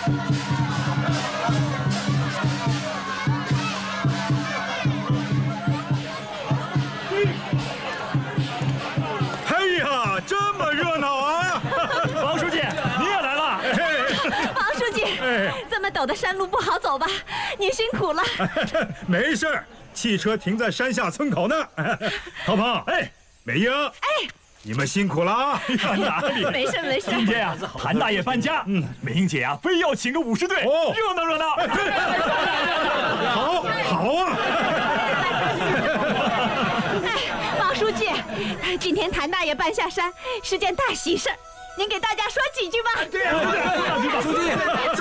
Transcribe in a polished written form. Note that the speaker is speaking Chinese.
哎呀，这么热闹啊！ 王书记，你也来了。 王书记，这么陡的山路不好走吧？您辛苦了。 没事，汽车停在山下村口呢。涛鹏，美英，你们辛苦了啊！ 哪里？ 没事没事。 今天呀，谭大爷搬家，美英姐啊，非要请个武士队，热闹热闹。 好啊！ 王书记，今天谭大爷搬下山是件大喜事，您给大家说几句吧。 对呀，书记。